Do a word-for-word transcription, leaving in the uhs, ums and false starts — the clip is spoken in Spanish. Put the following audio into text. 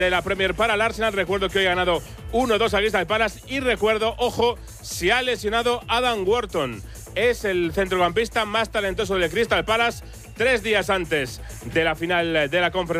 de la Premier para el Arsenal. Recuerdo que hoy ha ganado uno dos a Crystal Palace y recuerdo, ojo, se ha lesionado Adam Wharton. Es el centrocampista más talentoso del Crystal Palace tres días antes de la final de la Conference